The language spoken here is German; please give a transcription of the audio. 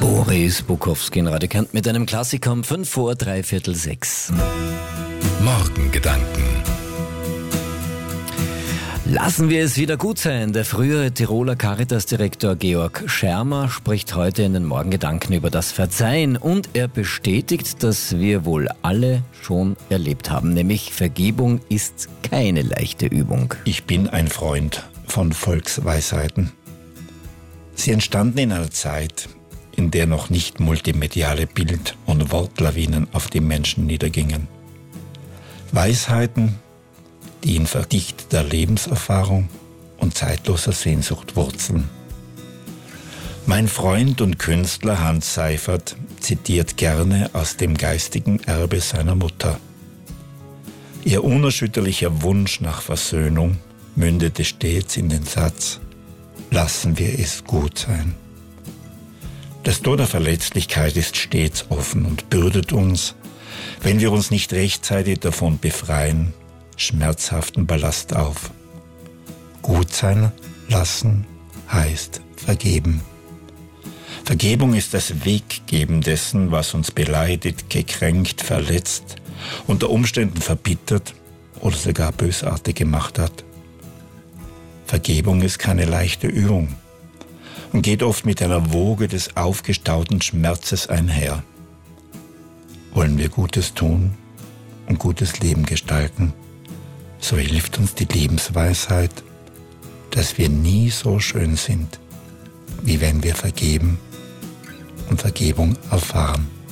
Boris Bukowski in Radio Kant mit einem Klassiker um 5:03. Morgengedanken. Lassen wir es wieder gut sein. Der frühere Tiroler Caritas-Direktor Georg Schermer spricht heute in den Morgengedanken über das Verzeihen und er bestätigt, dass wir wohl alle schon erlebt haben, nämlich Vergebung ist keine leichte Übung. Ich bin ein Freund von Volksweisheiten. Sie entstanden in einer Zeit, in der noch nicht multimediale Bild- und Wortlawinen auf die Menschen niedergingen. Weisheiten, die in verdichteter Lebenserfahrung und zeitloser Sehnsucht wurzeln. Mein Freund und Künstler Hans Seifert zitiert gerne aus dem geistigen Erbe seiner Mutter. Ihr unerschütterlicher Wunsch nach Versöhnung mündete stets in den Satz: Lassen wir es gut sein. Das Tor der Verletzlichkeit ist stets offen und bürdet uns, wenn wir uns nicht rechtzeitig davon befreien, schmerzhaften Ballast auf. Gut sein lassen heißt vergeben. Vergebung ist das Weggeben dessen, was uns beleidigt, gekränkt, verletzt, unter Umständen verbittert oder sogar bösartig gemacht hat. Vergebung ist keine leichte Übung und geht oft mit einer Woge des aufgestauten Schmerzes einher. Wollen wir Gutes tun und gutes Leben gestalten, so hilft uns die Lebensweisheit, dass wir nie so schön sind, wie wenn wir vergeben und Vergebung erfahren.